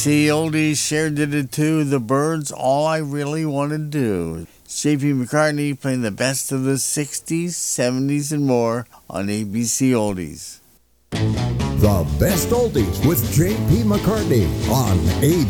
See, oldies shared it too. The Birds, All I Really Want to Do. J.P. McCartney playing the best of the 60s, 70s, and more on ABC Oldies. The best oldies with J.P. McCartney on ABC.